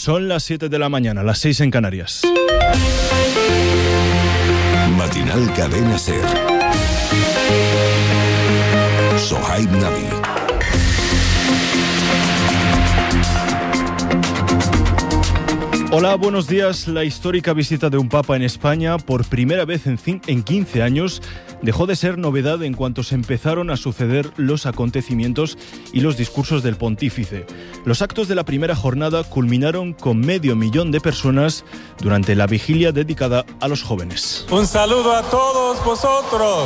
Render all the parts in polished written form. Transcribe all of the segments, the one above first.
Son las 7 de la mañana, las 6 en Canarias. Matinal Cadena SER. Sohaib Nabi. Hola, buenos días. La histórica visita de un papa en España, por primera vez en 15 años, dejó de ser novedad en cuanto se empezaron a suceder los acontecimientos y los discursos del pontífice. Los actos de la primera jornada culminaron con 500.000 de personas durante la vigilia dedicada a los jóvenes. Un saludo a todos vosotros.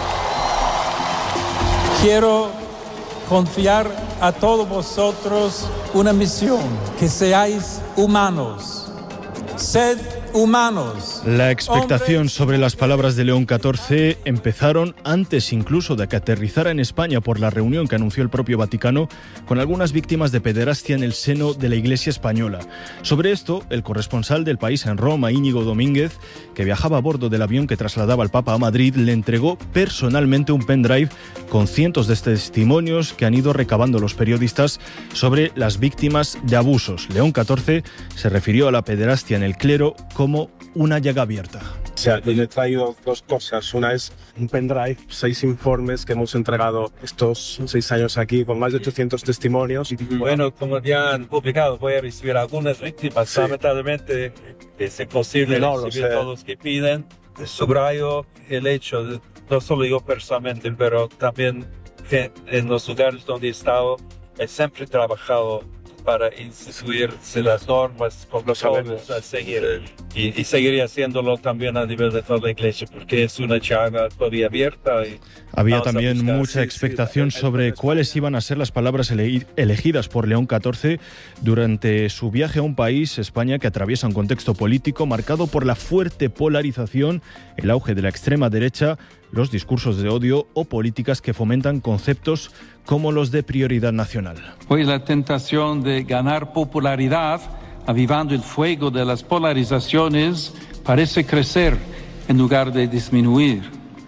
Quiero confiar a todos vosotros una misión, que seáis humanos. Sed humanos. La expectación sobre las palabras de León XIV empezaron antes incluso de que aterrizara en España por la reunión que anunció el propio Vaticano con algunas víctimas de pederastia en el seno de la Iglesia española. Sobre esto, el corresponsal del País en Roma, Íñigo Domínguez, que viajaba a bordo del avión que trasladaba al Papa a Madrid, le entregó personalmente un pendrive con cientos de testimonios que han ido recabando los periodistas sobre las víctimas de abusos. León XIV se refirió a la pederastia en el clero como una llaga abierta. O sea, le he traído dos cosas. Una es un pendrive, 6 informes que hemos entregado estos 6 años aquí con más de 800 testimonios. Bueno, como ya han publicado, voy a recibir algunas víctimas. Sí. Lamentablemente es imposible recibir todos los que piden. Subrayo el hecho, no solo yo personalmente, pero también en los lugares donde he estado, he siempre trabajado para instituirse las normas por los jóvenes a seguir y seguiría haciéndolo también a nivel de toda la iglesia, porque es una llaga todavía abierta. Había también mucha expectación sobre cuáles iban a ser las palabras elegidas por León XIV durante su viaje a un país, España, que atraviesa un contexto político marcado por la fuerte polarización, el auge de la extrema derecha, los discursos de odio o políticas que fomentan conceptos como los de prioridad nacional. Hoy la tentación de ganar popularidad, avivando el fuego de las polarizaciones, parece crecer en lugar de disminuir.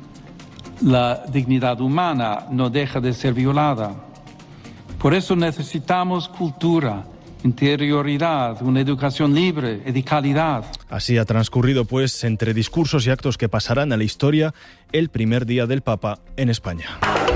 La dignidad humana no deja de ser violada. Por eso necesitamos cultura, interioridad, una educación libre y de calidad. Así ha transcurrido, pues, entre discursos y actos que pasarán a la historia, el primer día del Papa en España.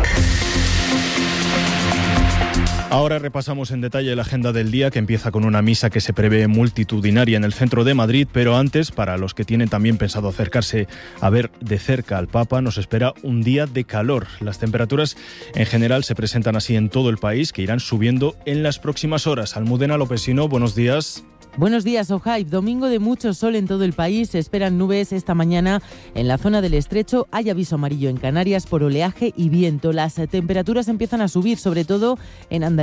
Ahora repasamos en detalle la agenda del día, que empieza con una misa que se prevé multitudinaria en el centro de Madrid, pero antes, para los que tienen también pensado acercarse a ver de cerca al Papa, nos espera un día de calor. Las temperaturas en general se presentan así en todo el país, que irán subiendo en las próximas horas. Almudena Lopesino, buenos días. Buenos días, Sohaib. Domingo de mucho sol en todo el país. Se esperan nubes esta mañana en la zona del Estrecho. Hay aviso amarillo en Canarias por oleaje y viento. Las temperaturas empiezan a subir, sobre todo en Andalucía.